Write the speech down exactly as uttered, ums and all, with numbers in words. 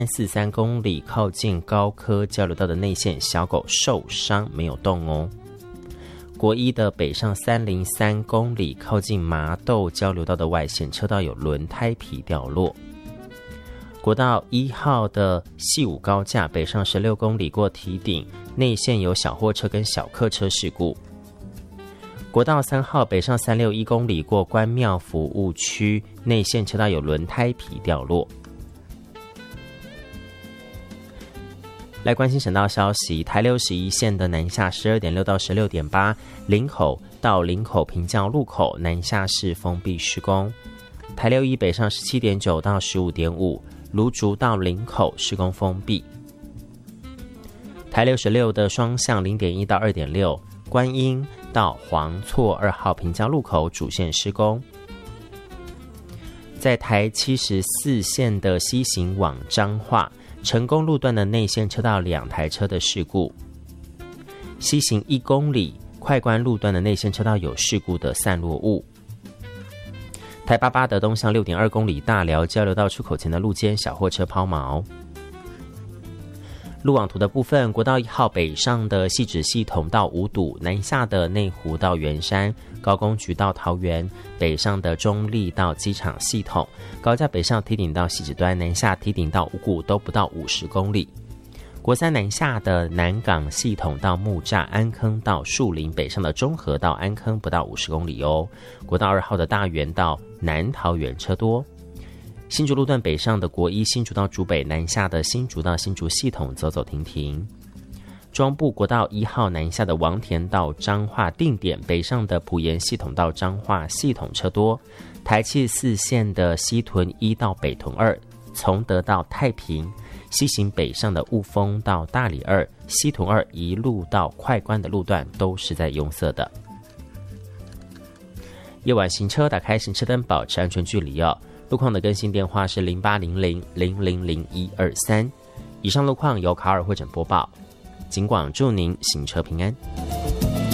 四三公里靠近高科交流道的内线，小狗受伤没有动哦。国一的北上三零三公里靠近麻豆交流道的外线车道有轮胎皮掉落。国道一号的细武高架北上十六公里过堤顶，内线有小货车跟小客车事故。国道三号北上三六一公里过关庙服务区，内线车道有轮胎皮掉落。来关心省道消息，台六十一线的南下十二点六到十六点八，林口到林口平交路口南下是封闭施工。台六一北上十七点九到十五点五，芦竹到林口施工封闭。台六十六的双向零点一到二点六，观音到黄厝二号平交路口主线施工。在台七十四线的西行往彰化成功路段的内线车道两台车的事故，西行一公里快关路段的内线车道有事故的散落物。台八八的东向六点二公里大寮交流道出口前的路肩小货车抛锚。路网图的部分，国道一号北上的汐止系统到五堵，南下的内湖到圆山，高工局到桃园，北上的中立到机场系统，高架北上堤顶到汐止端，南下堤顶到五股都不到五十公里。国三南下的南港系统到木栅，安坑到树林，北上的中和到安坑不到五十公里哦。国道二号的大园到南桃园车多。新竹路段北上的国一新竹到竹北，南下的新竹到新竹系统走走停停。中部国道一号南下的王田到彰化定点，北上的埔盐系统到彰化系统车多。台七十四线的西屯一到北屯二，从德到太平，西行北上的雾峰到大里二，西屯二一路到快关的路段都是在拥塞的。夜晚行车打开行车灯，保持安全距离哦。路况的更新电话是零八零零零零零一二三。以上路况由卡尔会诊播报，警广祝您行车平安。